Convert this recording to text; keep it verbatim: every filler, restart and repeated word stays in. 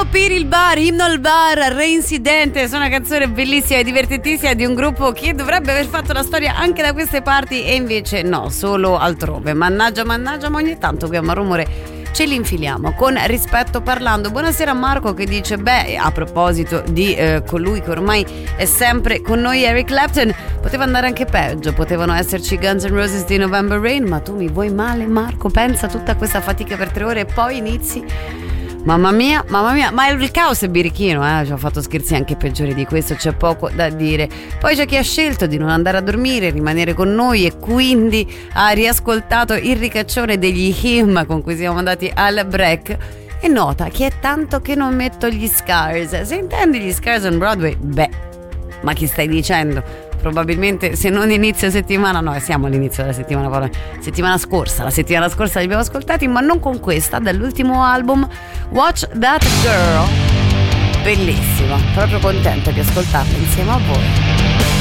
per il bar, inno al bar, reincidente. Sono una canzone bellissima e divertentissima di un gruppo che dovrebbe aver fatto la storia anche da queste parti e invece no, solo altrove. Mannaggia, mannaggia, ma ogni tanto qui a Marumore ce li infiliamo con Rispetto Parlando. Buonasera Marco che dice, beh, a proposito di eh, colui che ormai è sempre con noi, Eric Clapton, poteva andare anche peggio, potevano esserci Guns N' Roses di November Rain, ma tu mi vuoi male Marco? Pensa a tutta questa fatica per tre ore e poi inizi. Mamma mia, mamma mia, ma il caos è birichino, eh? Ci ho fatto scherzi anche peggiori di questo, c'è poco da dire. Poi c'è chi ha scelto di non andare a dormire, rimanere con noi e quindi ha riascoltato il ricaccione degli hymn con cui siamo andati al break. E nota che è tanto che non metto gli Scars. Se intendi gli Scars on Broadway, beh, ma chi stai dicendo? Probabilmente se non inizio settimana, no, siamo all'inizio della settimana, poi, settimana scorsa, la settimana scorsa li abbiamo ascoltati, ma non con questa, dall'ultimo album Watch That Girl, bellissima, proprio contenta di ascoltarla insieme a voi.